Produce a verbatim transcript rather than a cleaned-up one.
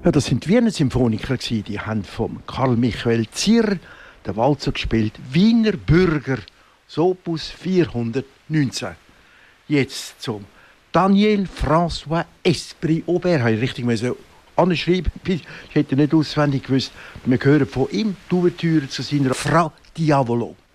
Ja, das sind die Wiener Symphoniker. Die haben von Karl Michael Zierer den Walzer gespielt. Wiener Bürger, das Opus vierhundertneunzehn. Jetzt zum Daniel François Esprit Aubert. Habe ich richtig anschreiben. Ich hätte nicht auswendig gewusst. Wir hören von ihm die Ouvertüre zu seiner Fra Diavolo.